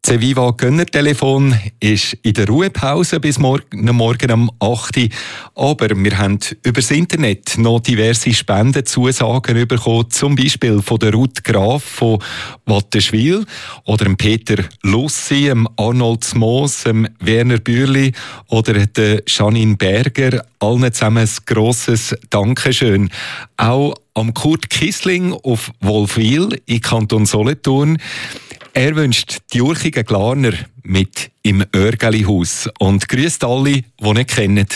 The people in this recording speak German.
Das Viva Gönnertelefon ist in der Ruhepause bis morgen um 8 Uhr. Aber wir haben über das Internet noch diverse Spendenzusagen bekommen, zum Beispiel von der Ruth Graf von Wattenschwil oder dem Peter Lussi, dem Arnold Moos, dem Werner Bürli oder der Janine Berger. Allen zusammen ein grosses Dankeschön. Auch am Kurt Kissling auf Wolfwil in Kanton Solothurn. Er wünscht die Jurchigen Glarner mit im Örgeli-Haus und grüßt alle, die ihn kennen.